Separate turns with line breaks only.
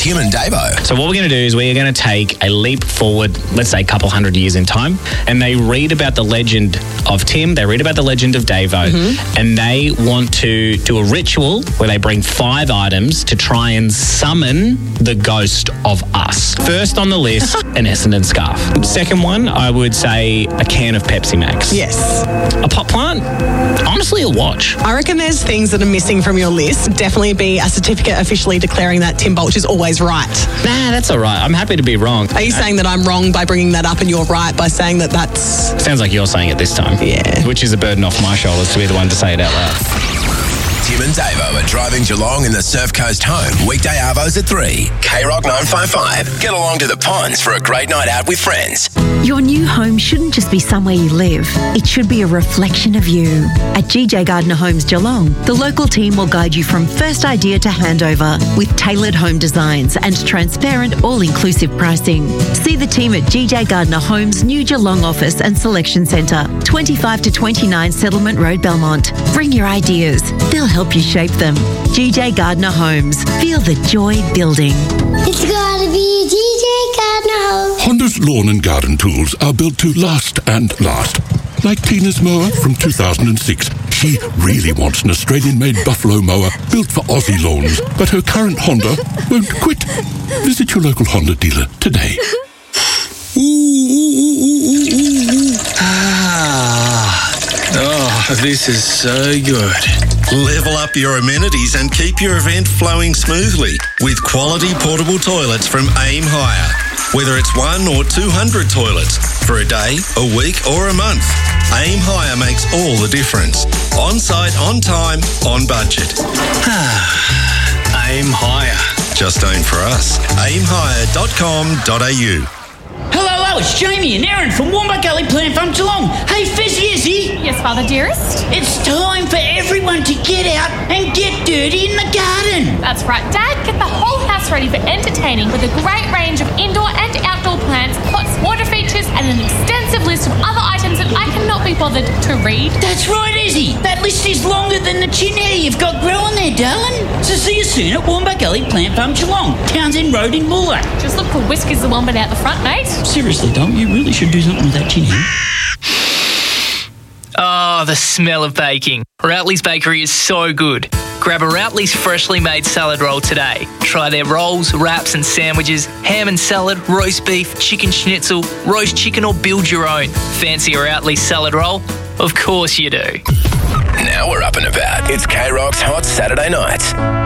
Tim and Davo.
So what we're going to do is we're going to take a leap forward, let's say a couple hundred years in time, and they read about the legend of Tim, they read about the legend of Davo, and they want to do a ritual where they bring 5 items to try and summon the ghost of us. First on the list, an Essendon scarf. Second one, I would say a can of Pepsi Max.
Yes.
A pot plant? Honestly, a watch.
I reckon there's things that are missing from your list. Definitely be a certificate officially declaring that Tim Bolch is always right.
Nah, that's all right. I'm happy to be wrong.
Are you saying that I'm wrong by bringing that up and you're right by saying that that's...
Sounds like you're saying it this time.
Yeah.
Which is a burden off my shoulders to be the one to say it out loud.
Tim and Davo are driving Geelong in the Surf Coast home. Weekday arvos at 3. K-Rock 955. Get along to the ponds for a great night out with friends.
Your new home shouldn't just be somewhere you live. It should be a reflection of you. At GJ Gardner Homes Geelong, the local team will guide you from first idea to handover with tailored home designs and transparent, all-inclusive pricing. See the team at GJ Gardner Homes' new Geelong office and selection centre, 25 to 29 Settlement Road, Belmont. Bring your ideas. They'll help you shape them. GJ Gardner Homes. Feel the joy building.
It's gotta be GJ Gardner Homes.
Honda's lawn and garden tools are built to last and last. Like Tina's mower from 2006. She really wants an Australian-made Buffalo mower built for Aussie lawns, but her current Honda won't quit. Visit your local Honda dealer today.
Oh, this is so good. Level up your amenities and keep your event flowing smoothly with quality portable toilets from Aim Hire. Whether it's 1 or 200 toilets for a day, a week or a month, Aim Hire makes all the difference. On site, on time, on budget. Aim Hire. Just aim for us. aimhire.com.au.
Hello, it's Jamie and Aaron from Wombat Gully Plant Farm Geelong. Hey, Fezzy, is he?
Yes, Father dearest?
It's time for everyone to get out and get dirty in the garden.
That's right, Dad. Get the whole house ready for entertaining with a great range of indoor and outdoor plants, pots, water features, and an extensive list of other items that I cannot be bothered to read.
That's right, Izzy. That list is longer than the chin hair you've got growing there, darling. So see you soon at Wombat Gully Plant Farm Geelong, Townsend Road in Bulla.
Just look for Whiskers the Wombat out the front, mate.
Seriously, Dom, you really should do something with that chin hair.
Oh, the smell of baking. Routley's Bakery is so good. Grab a Routley's freshly made salad roll today. Try their rolls, wraps and sandwiches, ham and salad, roast beef, chicken schnitzel, roast chicken or build your own. Fancy a Routley's salad roll? Of course you do.
Now we're up and about. It's K-Rock's Hot Saturday Nights.